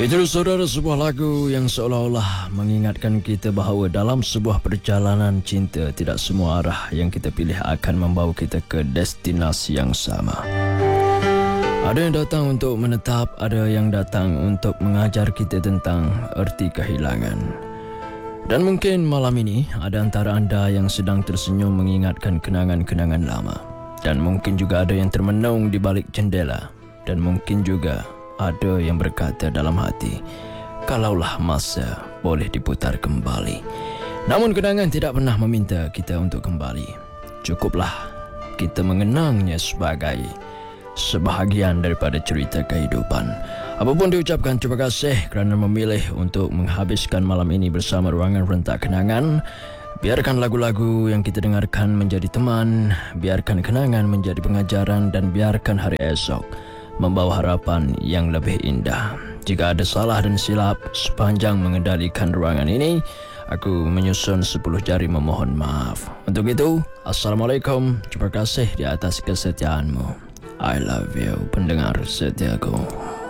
Itu saudara sebuah lagu yang seolah-olah mengingatkan kita bahawa dalam sebuah perjalanan cinta tidak semua arah yang kita pilih akan membawa kita ke destinasi yang sama. Ada yang datang untuk menetap, ada yang datang untuk mengajar kita tentang erti kehilangan. Dan mungkin malam ini ada antara anda yang sedang tersenyum mengingatkan kenangan-kenangan lama. Dan mungkin juga ada yang termenung di balik jendela. Dan mungkin juga ada yang berkata dalam hati, kalaulah masa boleh diputar kembali. Namun kenangan tidak pernah meminta kita untuk kembali. Cukuplah kita mengenangnya sebagai sebahagian daripada cerita kehidupan. Apapun diucapkan, terima kasih kerana memilih untuk menghabiskan malam ini bersama Ruangan Rentak Kenangan. Biarkan lagu-lagu yang kita dengarkan menjadi teman, biarkan kenangan menjadi pengajaran, dan biarkan hari esok membawa harapan yang lebih indah. Jika ada salah dan silap sepanjang mengendalikan ruangan ini, aku menyusun 10 jari memohon maaf. Untuk itu, Assalamualaikum. Terima kasih di atas kesetiaanmu. I love you, pendengar setiaku.